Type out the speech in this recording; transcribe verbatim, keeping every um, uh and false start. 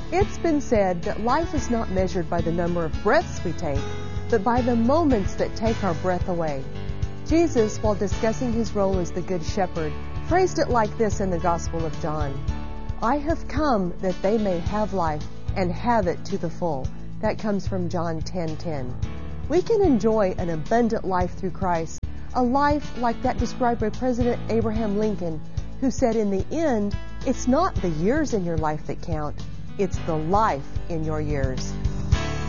It's been said that life is not measured by the number of breaths we take, but by the moments that take our breath away. Jesus, while discussing his role as the Good Shepherd, phrased it like this in the Gospel of John. I have come that they may have life and have it to the full. That comes from John ten ten. We can enjoy an abundant life through Christ, a life like that described by President Abraham Lincoln, who said in the end, it's not the years in your life that count, it's the life in your years.